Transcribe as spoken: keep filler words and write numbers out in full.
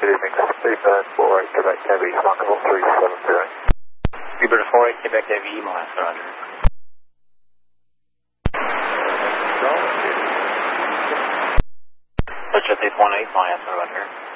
Good evening, Seabird four eight Quebec Heavy, Markable three seven zero. Seabird four eight Quebec Heavy, Master Roger. Let's just eight one eight, Master Roger.